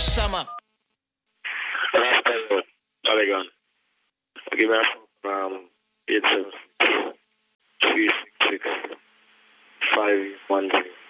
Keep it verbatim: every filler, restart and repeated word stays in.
summer. Rasta Road, Polygon. Give me a phone, um, eight seven six, three six six, five one zero.